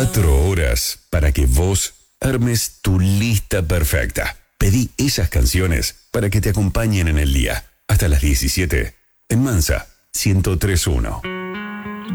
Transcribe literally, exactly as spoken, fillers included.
veinticuatro horas para que vos armes tu lista perfecta. Pedí esas canciones para que te acompañen en el día. Hasta las diecisiete en Mansa ciento tres punto uno.